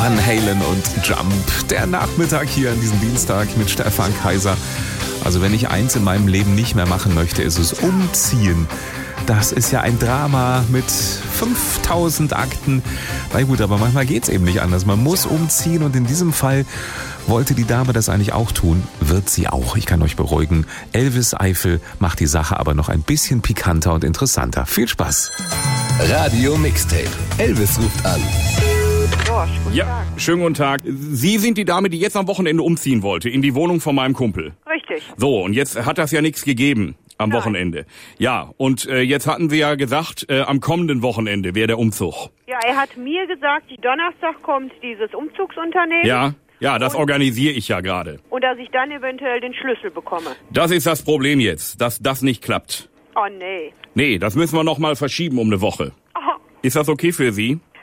Van Halen und Jump. Der Nachmittag hier an diesem Dienstag mit Stefan Kaiser. Also wenn ich eins in meinem Leben nicht mehr machen möchte, ist es umziehen. Das ist ja ein Drama mit 5000 Akten. Na gut, aber manchmal geht's eben nicht anders. Man muss umziehen und in diesem Fall wollte die Dame das eigentlich auch tun. Wird sie auch. Ich kann euch beruhigen. Elvis Eifel macht die Sache aber noch ein bisschen pikanter und interessanter. Viel Spaß. Radio Mixtape. Elvis ruft an. Ja, schönen guten Tag. Sie sind die Dame, die jetzt am Wochenende umziehen wollte, in die Wohnung von meinem Kumpel. Richtig. So, und jetzt hat das ja nichts gegeben am Wochenende. Ja, und jetzt hatten wir ja gesagt, am kommenden Wochenende wäre der Umzug. Ja, er hat mir gesagt, Donnerstag kommt dieses Umzugsunternehmen. Ja, das organisiere ich ja gerade. Und dass ich dann eventuell den Schlüssel bekomme. Das ist das Problem jetzt, dass das nicht klappt. Oh, nee. Nee, das müssen wir noch mal verschieben um eine Woche. Oh, Ist das okay für Sie?